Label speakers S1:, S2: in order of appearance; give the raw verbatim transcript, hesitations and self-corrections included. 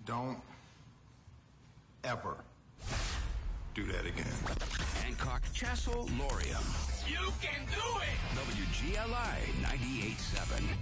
S1: Don't ever do that again.
S2: Hancock Chassel Lorium.
S3: You can do it!
S2: W G L I ninety-eight point seven.